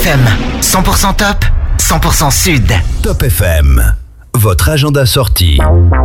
FM, 100% top, 100% sud. Top FM, votre agenda sortie.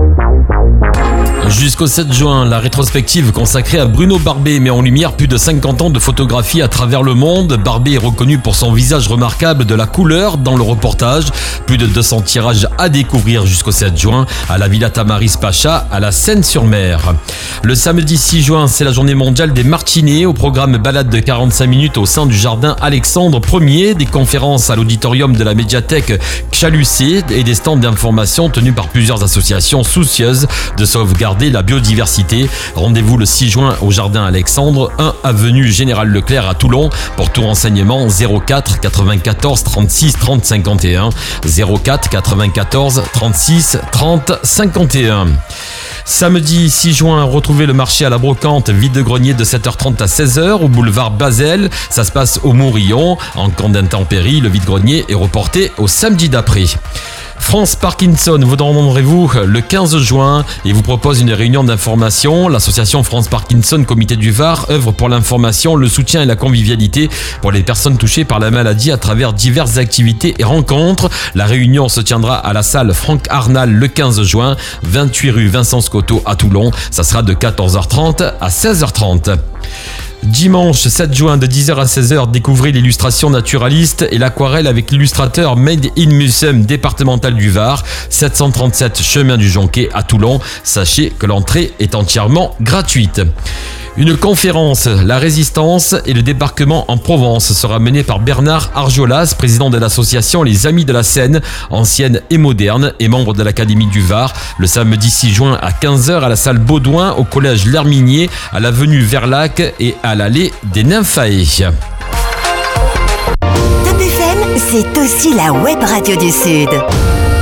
Jusqu'au 7 juin, la rétrospective consacrée à Bruno Barbet met en lumière plus de 50 ans de photographie à travers le monde. Barbet est reconnu pour son visage remarquable, de la couleur dans le reportage. Plus de 200 tirages à découvrir jusqu'au 7 juin à la Villa Tamaris Pacha à la Seine-sur-Mer. Le samedi 6 juin, c'est la journée mondiale des martinets. Au programme balade de 45 minutes au sein du jardin Alexandre Ier, des conférences à l'auditorium de la médiathèque Chalucé et des stands d'information tenus par plusieurs associations soucieuses de sauvegarder la biodiversité. Rendez-vous le 6 juin au jardin Alexandre, 1 avenue Général Leclerc à Toulon. Pour tout renseignement, 04 94 36 30 51, 04 94 36 30 51. Samedi 6 juin, retrouvez le marché à la Brocante, vide-grenier de 7h30 à 16h au boulevard Basel. Ça se passe au Mourillon. En cas d'intempérie, le vide-grenier est reporté au samedi d'après. France Parkinson, vous rendrez-vous le 15 juin et vous propose une réunion d'information. L'association France Parkinson Comité du Var œuvre pour l'information, le soutien et la convivialité pour les personnes touchées par la maladie à travers diverses activités et rencontres. La réunion se tiendra à la salle Franck Arnal le 15 juin, 28 rue Vincent Scotto à Toulon. Ça sera de 14h30 à 16h30. Dimanche 7 juin de 10h à 16h, découvrez l'illustration naturaliste et l'aquarelle avec l'illustrateur Made in Museum départemental du Var, 737 chemin du Jonquet à Toulon. Sachez que l'entrée est entièrement gratuite. Une conférence, la résistance et le débarquement en Provence, sera menée par Bernard Arjolas, président de l'association Les Amis de la Seine, ancienne et moderne, et membre de l'Académie du Var, le samedi 6 juin à 15h à la salle Baudouin, au collège L'Herminier, à l'avenue Verlac et à l'allée des Nymphaées. Top FM, c'est aussi la web radio du Sud.